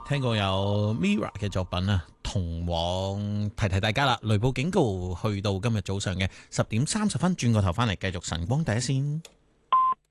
聽過有 Mira 嘅作品啊，同往提提大家啦。雷暴警告去到今日早上嘅10點30分，轉個頭翻嚟繼續晨光第一線。